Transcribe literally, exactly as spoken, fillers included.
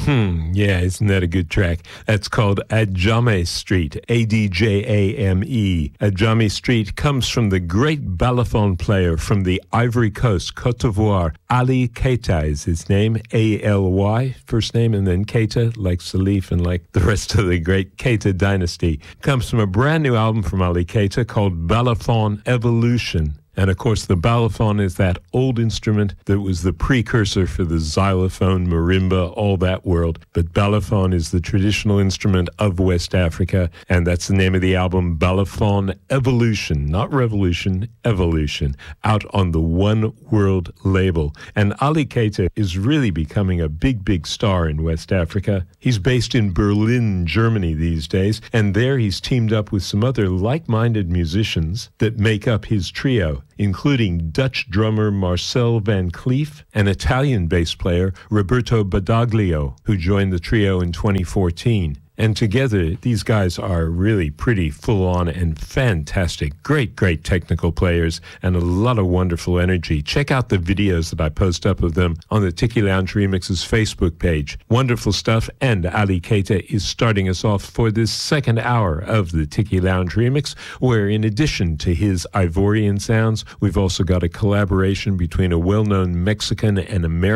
Hmm, yeah, isn't that a good track? That's called Adjame Street, A D J A M E. Adjame Street comes from the great balafon player from the Ivory Coast, Cote d'Ivoire. Ali Keita is his name, A L Y, first name, and then Keita, like Salif and like the rest of the great Keita dynasty. Comes from a brand new album from Ali Keita called Balafon Evolution. And, of course, the balafon is that old instrument that was the precursor for the xylophone, marimba, all that world. But balafon is the traditional instrument of West Africa, and that's the name of the album, Balafon Evolution, not Revolution, Evolution, out on the One World label. And Ali Keita is really becoming a big, big star in West Africa. He's based in Berlin, Germany these days, and there he's teamed up with some other like-minded musicians that make up his trio, including Dutch drummer Marcel Van Cleef and Italian bass player Roberto Badaglio, who joined the trio in twenty fourteen. And together, these guys are really pretty full-on and fantastic. Great, great technical players and a lot of wonderful energy. Check out the videos that I post up of them on the Tiki Lounge Remixes Facebook page. Wonderful stuff, and Ali Keita is starting us off for this second hour of the Tiki Lounge Remix, where in addition to his Ivorian sounds, we've also got a collaboration between a well-known Mexican and American